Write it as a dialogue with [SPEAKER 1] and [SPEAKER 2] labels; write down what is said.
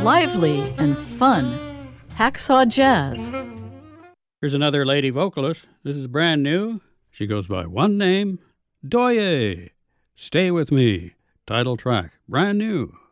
[SPEAKER 1] lively and fun. Hacksaw Jazz.
[SPEAKER 2] Here's another lady vocalist. This is brand new. She goes by one name, Doye. Stay With Me. Title track, brand new.